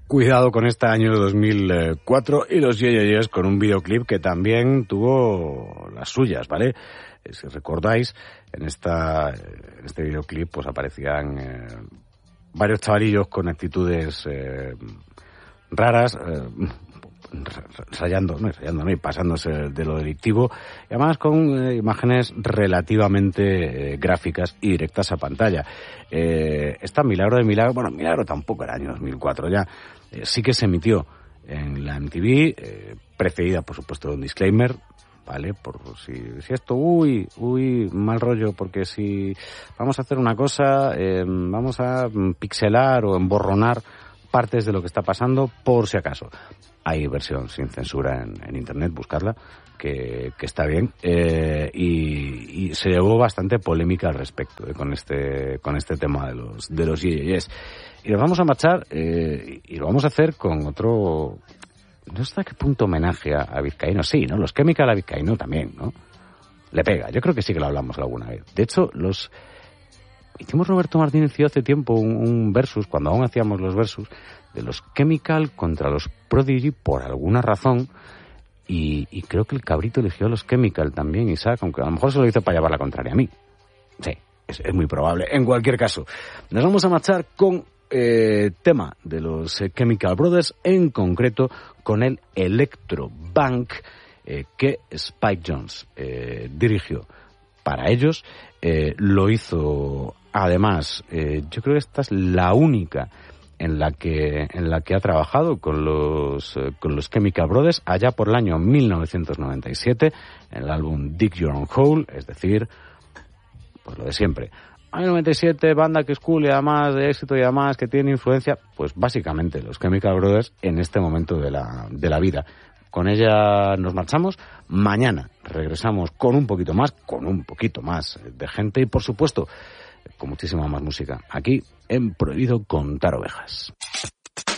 Cuidado con este año 2004 y los Ye Ye Yes con un videoclip que también tuvo las suyas, ¿vale? Si recordáis, en este videoclip pues aparecían varios chavalillos con actitudes raras, rayando, y pasándose de lo delictivo, y además con imágenes relativamente gráficas y directas a pantalla. Esta Milagro de Milagro, bueno, Milagro tampoco era año 2004 ya, sí que se emitió en la MTV, precedida por supuesto de un disclaimer, ¿vale? Por si esto, mal rollo, porque si vamos a hacer una cosa, vamos a pixelar o emborronar partes de lo que está pasando, por si acaso. Hay versión sin censura en internet, buscarla, que está bien, y se llevó bastante polémica al respecto con este tema de los Ye Ye Yes. Y nos vamos a marchar, y lo vamos a hacer con otro, no sé hasta qué punto homenaje a Vizcaíno, sí, ¿no? Los Chemical a Vizcaíno también, ¿no? Le pega, yo creo que sí que lo hablamos alguna vez. De hecho, hicimos Roberto Martínez y yo hace tiempo un versus, cuando aún hacíamos los versus, de los Chemical contra los Prodigy por alguna razón, y creo que el cabrito eligió a los Chemical también, Isaac, aunque a lo mejor se lo hizo para llevar la contraria a mí. Sí, es muy probable. En cualquier caso, nos vamos a marchar con tema de los Chemical Brothers, en concreto con el Electro Bank que Spike Jonze dirigió para ellos. Lo hizo además, yo creo que esta es la única en la que ha trabajado con los Chemical Brothers, allá por el año 1997, en el álbum Dig Your Own Hole, es decir, pues lo de siempre. Año 97, banda que es cool y además de éxito y además que tiene influencia, pues básicamente los Chemical Brothers en este momento de la vida. Con ella nos marchamos. Mañana regresamos con un poquito más de gente y, por supuesto, con muchísima más música. Aquí en Prohibido Contar Ovejas.